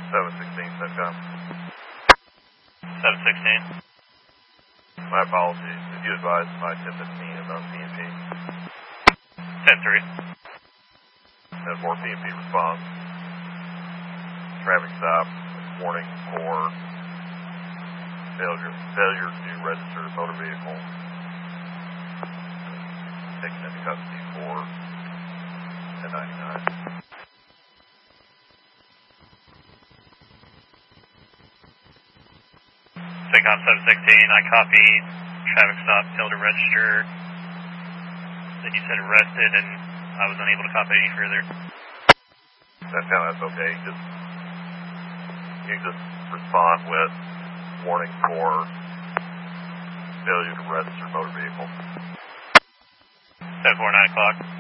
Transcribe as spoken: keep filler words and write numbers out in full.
seven sixteen, CENTCOM. seven sixteen. My apologies. If you advise my ten fifteen is on P and P. ten three. Have more P and P response. Traffic stop. Warning for failure, failure to register a motor vehicle. Taken into custody for ten ninety-nine. CENTCOM seven sixteen, I copied traffic stop, failed to register. Then you said arrested, and I was unable to copy any further. CENTCOM, that's okay. Just you just respond with warning for failure to register motor vehicle. ten four, nine o'clock.